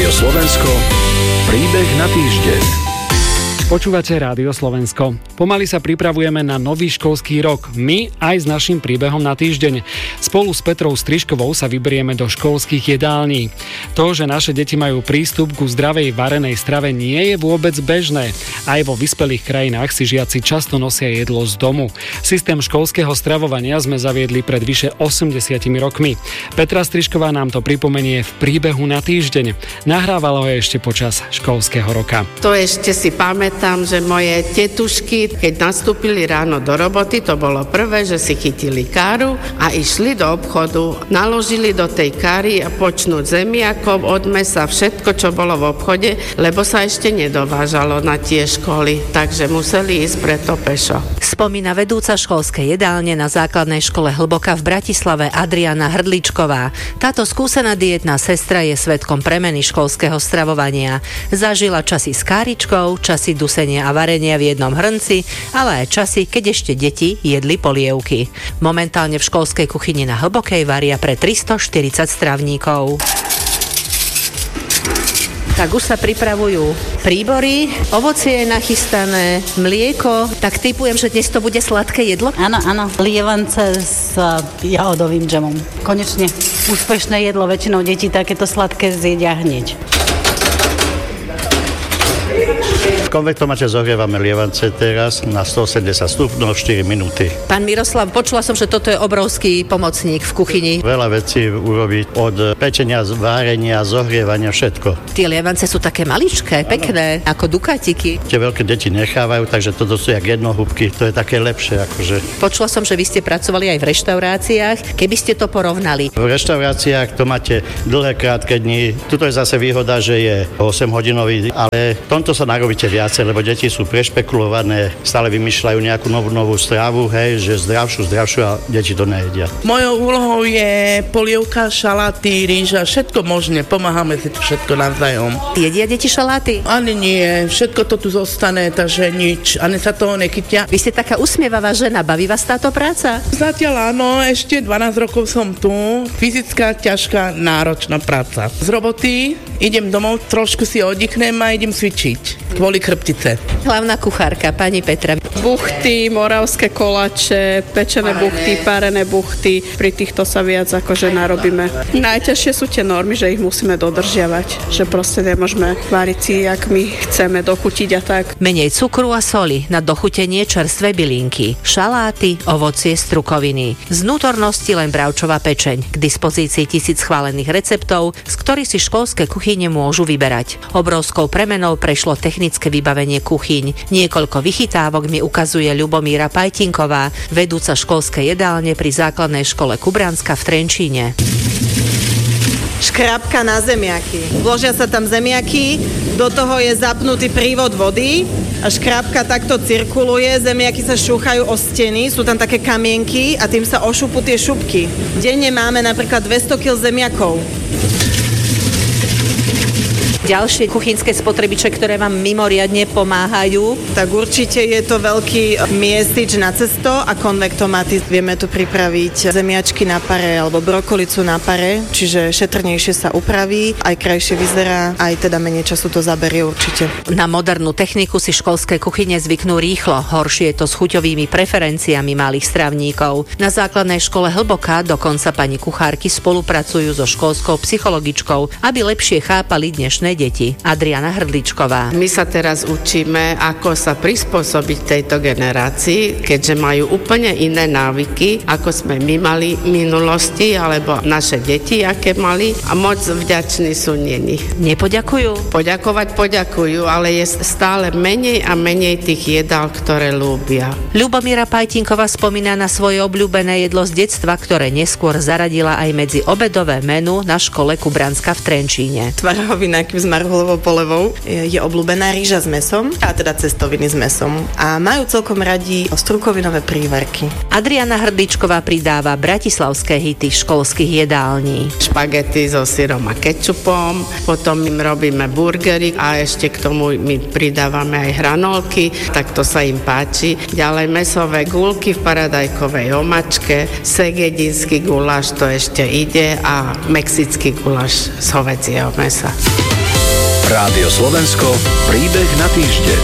Rádio Slovensko, príbeh na týždeň. Počúvate Rádio Slovensko. Pomaly sa pripravujeme na nový školský rok. My aj s našim príbehom na týždeň. Spolu s Petrou Strižkovou sa vyberieme do školských jedální. To, že naše deti majú prístup ku zdravej varenej strave, nie je vôbec bežné. Aj vo vyspelých krajinách si žiaci často nosia jedlo z domu. Systém školského stravovania sme zaviedli pred vyše 80 rokmi. Petra Strižková nám to pripomenie v príbehu na týždeň. Nahrávalo ho ešte počas školského roka. To ešte si pamätám, že moje tetušky, keď nastúpili ráno do roboty, to bolo prvé, že si chytili káru a išli do obchodu, naložili do tej káry a počnúť zemiakov, od mesa, všetko, čo bolo v obchode, lebo sa ešte nedovážalo na tie školy, takže museli ísť preto pešo. Spomína vedúca školskej jedálne na základnej škole Hlboká v Bratislave Adriana Hrdličková. Táto skúsená dietná sestra je svedkom premeny školského stravovania. Zažila časy s káričkou, časy dusenia a varenia v jednom hrnci, ale aj časy, keď ešte deti jedli polievky. Momentálne v školskej kuchyni na Hlbokej varia pre 340 stravníkov. Tak už sa pripravujú príbory, ovocie je nachystané, mlieko, tak tipujem, že dnes to bude sladké jedlo? Áno, lievance s jahodovým džemom. Konečne úspešné jedlo, väčšinou deti takéto sladké zjedia hneď. V konvektomáte zohrievame lievance teraz na 180 stupňov 4 minúty. Pán Miroslav, počula som, že toto je obrovský pomocník v kuchyni. Veľa vecí urobiť od pečenia, várenia, zohrievania, všetko. Tie lievance sú také maličké, pekné, ako dukátiky. Tie veľké deti nechávajú, takže toto sú jak jednohúbky, to je také lepšie. Akože. Počula som, že vy ste pracovali aj v reštauráciách. Keby ste to porovnali? V reštauráciách to máte dlhé, krátke dni. Tuto je zase výhoda, že je 8-hodinový, ale v tomto sa narobíte viacej, lebo deti sú prešpekulované, stále vymýšľajú nejakú novú stravu, hej, že zdravšiu a deti to nejedia. Mojou úlohou je polievka, šaláty, rýža, všetko možné, pomáhame si všetko navzájom. Jedia deti šaláty? Ani nie, všetko to tu zostane, takže nič, ani sa toho nechytia. Vy ste taká usmievavá žena, baví vás táto práca? Zatiaľ áno, ešte 12 rokov som tu, fyzická, ťažká, náročná práca. Z roboty idem domov, trošku si oddychnem a idem cvičiť kvôli chrbtice. Hlavná kuchárka, pani Petra. Buchty, moravské koláče, pečené buchty, párené buchty. Pri týchto sa viac akože narobíme. Najťažšie sú tie normy, že ich musíme dodržiavať. Že proste nemôžeme váriť si, jak my chceme dochutiť a tak. Menej cukru a soli, na dochutenie čerstvé bylinky, šaláty, ovocie, strukoviny. Z vnútornosti len bravčová pečeň. K dispozícii 1000 schválených receptov, z ktorých si školské kuchyne môžu vyberať. Obrovskou premenou prešlo technické vybavenie kuchyň. Niekoľko vychytávok mi ukazuje Ľubomíra Pajtinková, vedúca školskej jedálne pri základnej škole Kubranska v Trenčíne. Škrábka na zemiaky. Vložia sa tam zemiaky, do toho je zapnutý prívod vody a škrábka takto cirkuluje, zemiaky sa šúchajú o steny, sú tam také kamienky a tým sa ošúpu tie šupky. Denne máme napríklad 200 kg zemiakov. Ďalšie kuchynské spotrebiče, ktoré vám mimoriadne pomáhajú? Tak určite je to veľký miestič na cesto a konvektomaty. Vieme tu pripraviť zemiačky na pare alebo brokolicu na pare, čiže šetrnejšie sa upraví, aj krajšie vyzerá, aj teda menej času to zaberie určite. Na modernú techniku si školské kuchyne zvyknú rýchlo, horšie je to s chuťovými preferenciami malých stravníkov. Na základnej škole Hlboká dokonca pani kuchárky spolupracujú so školskou psychologičkou, aby lepšie chápali dnešné deti. Adriana Hrdličková. My sa teraz učíme, ako sa prispôsobiť tejto generácii, keďže majú úplne iné návyky, ako sme my mali v minulosti, alebo naše deti, aké mali, a moc vďační sú neni. Nepoďakujú? Poďakujú, ale je stále menej a menej tých jedál, ktoré ľúbia. Ľubomíra Pajtinková spomína na svoje obľúbené jedlo z detstva, ktoré neskôr zaradila aj medzi obedové menu na škole Kubranska v Trenčíne. Tvarohovinák s marhulovou polevou je obľúbená rýža s mesom, a teda cestoviny s mesom. A majú celkom radi strukovinové prívarky. Adriana Hrdličková pridáva bratislavské hity školských jedální. Špagety so syrom a kečupom, potom im robíme burgery a ešte k tomu my pridávame aj hranolky, tak to sa im páči. Ďalej mäsové guľky v paradajkovej omačke, segedinský guláš to ešte ide a mexický guláš z hovädzieho mäsa. Rádio Slovensko, príbeh na týždeň.